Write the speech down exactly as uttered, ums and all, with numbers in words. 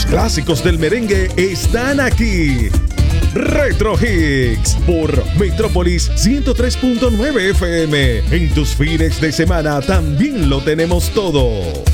clásicos del merengue están aquí. Retro Hits por Metrópolis ciento tres punto nueve F M. En tus fines de semana también lo tenemos todo.